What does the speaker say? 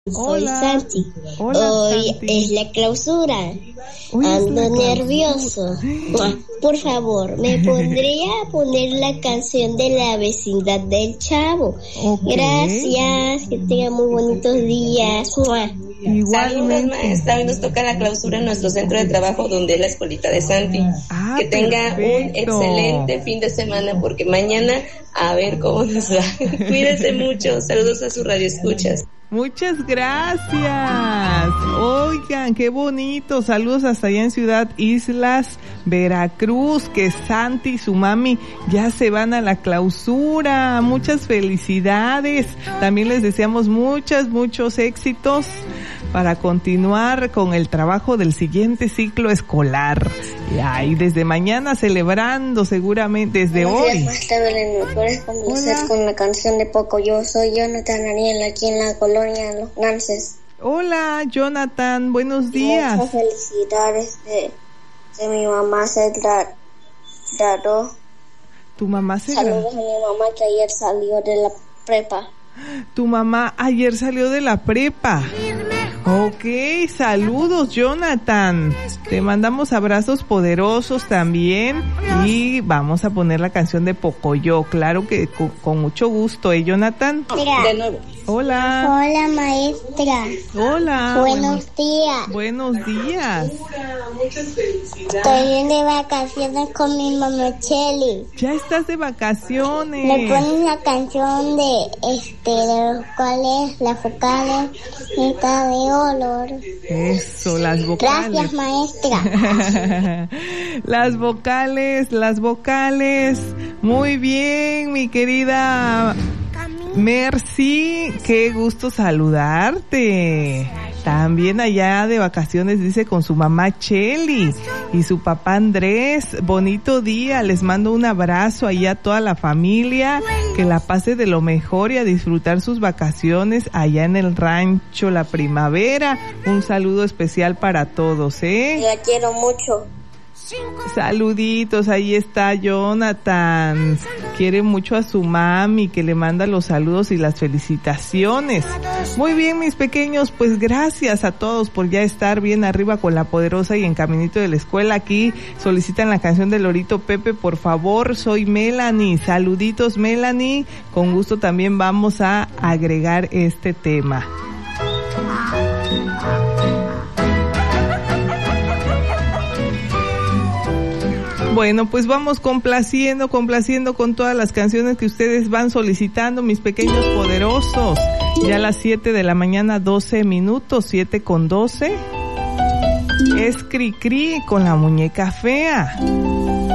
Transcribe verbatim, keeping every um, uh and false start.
Soy Hola. Santi. Hola, Hoy Santi. es la clausura. Hoy es Ando la clausura. nervioso. Por favor, ¿me podría poner la canción de la vecindad del Chavo? Ok. Gracias, que tengan muy bonitos días. Saludos, Igualmente. maestra. Hoy nos toca la clausura en nuestro centro de trabajo, donde es la escuelita de Santi. Ah, que tenga un perfecto. excelente fin de semana, porque mañana a ver cómo nos va. Cuídese mucho. Saludos a su radio escuchas. Muchas gracias. Oigan, qué bonito. Saludos hasta allá en Ciudad Islas, Veracruz, que Santi y su mami ya se van a la clausura. Muchas felicidades. También les deseamos muchos, muchos éxitos para continuar con el trabajo del siguiente ciclo escolar. Y ahí desde mañana celebrando seguramente desde hoy. Maestra Belén, ¿me puedes complacer Hola. con la canción de Poco Yo? Soy Jonathan Ariel, aquí en la colonia Los Nances. Hola, Jonathan, buenos días. Muchas felicidades de, de mi mamá se tra- trató. Tu mamá se Saludos a mi mamá que ayer salió de la prepa. Tu mamá ayer salió de la prepa. Ok, saludos, Jonathan. Te mandamos abrazos poderosos también y vamos a poner la canción de Pocoyo. Claro que con, con mucho gusto, ¿eh, Jonathan? De nuevo. Hola. Hola, maestra. Hola. Buenos días. Buenos días. Estoy de vacaciones con mi mamá Cheli. Ya estás de vacaciones. Me ponen la canción de este de los cuales las vocales está de olor. Eso, las vocales. Gracias, maestra. Las vocales, las vocales. Muy bien, mi querida Mercy, qué gusto saludarte. También allá de vacaciones, dice, con su mamá Cheli y su papá Andrés. Bonito día, les mando un abrazo allá a toda la familia, que la pase de lo mejor y a disfrutar sus vacaciones allá en el rancho La Primavera. Un saludo especial para todos, ¿eh? La quiero mucho. Saluditos, ahí está Jonathan. Quiere mucho a su mami, que le manda los saludos y las felicitaciones. Muy bien, mis pequeños, pues gracias a todos por ya estar bien arriba con la poderosa y en caminito de la escuela. Aquí solicitan la canción de Lorito Pepe, por favor. Soy Melanie. Saluditos, Melanie. Con gusto también vamos a agregar este tema. Bueno, pues vamos complaciendo, complaciendo con todas las canciones que ustedes van solicitando, mis pequeños poderosos. Ya a las siete de la mañana, doce minutos, siete con doce. Es Cri Cri con la muñeca fea.